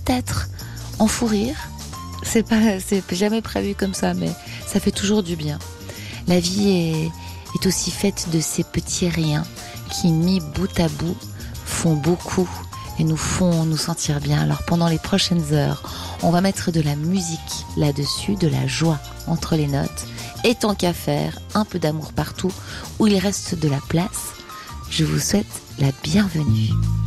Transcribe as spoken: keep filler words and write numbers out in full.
peut-être en fou rire. C'est pas, c'est jamais prévu comme ça, mais ça fait toujours du bien. La vie est, est aussi faite de ces petits riens qui, mis bout à bout, font beaucoup et nous font nous sentir bien. Alors pendant les prochaines heures, on va mettre de la musique là-dessus, de la joie entre les notes. Et tant qu'à faire, un peu d'amour partout où il reste de la place. Je vous souhaite la bienvenue.